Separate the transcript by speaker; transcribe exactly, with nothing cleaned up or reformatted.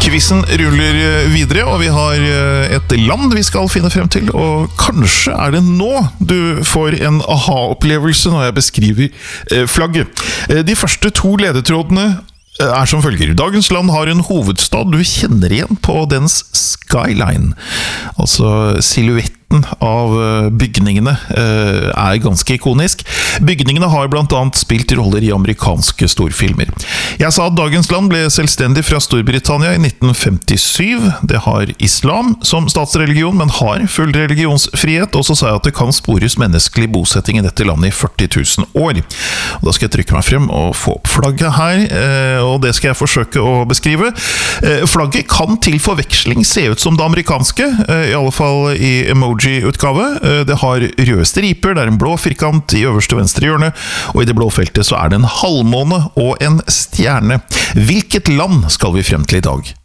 Speaker 1: Quizen ruller videre, og vi har et land vi skal finne frem til, og kanskje er det nå du får en aha-opplevelse når jeg beskriver flagget. De første to ledetrådene er som følger. Dagens land har en hovedstad du kjenner igjen på dens skyline. Altså silhuetten av bygningene er ganske ikonisk. Bygningene har blant annet spilt roller i amerikanske storfilmer. Jeg sa at dagens land ble selvstendig fra Storbritannia i nitten femtisju. Det har islam som statsreligion, men har full religionsfrihet. Og så sa jeg at det kan spores menneskelig bosetting i dette landet i førti tusen år. Og da skal jeg trykke meg frem og få opp flagget her, og det skal jeg forsøke å beskrive. Flagget kan til forveksling se ut som det amerikanske, i alle fall i emoji-utgave. Det har røde striper, det er en blå firkant i øverste venstre hjørne, og i det blå feltet så er det en halvmåne og en stjerne. Hvilket land skal vi frem til i dag?